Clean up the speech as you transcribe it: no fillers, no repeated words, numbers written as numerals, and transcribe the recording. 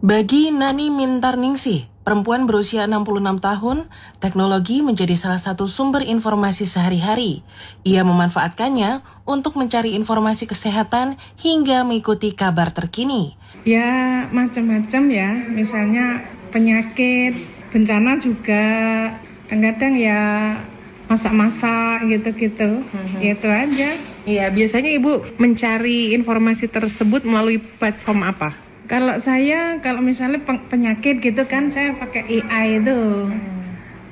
Bagi Nani Mintarningsih, perempuan berusia 66 tahun, teknologi menjadi salah satu sumber informasi sehari-hari. Ia memanfaatkannya untuk mencari informasi kesehatan hingga mengikuti kabar terkini. Ya, macam-macam ya. Misalnya penyakit, bencana juga. Kadang-kadang ya masak-masak gitu-gitu. Itu aja. Iya, biasanya Ibu mencari informasi tersebut melalui platform apa? Kalau misalnya penyakit gitu kan saya pakai AI itu.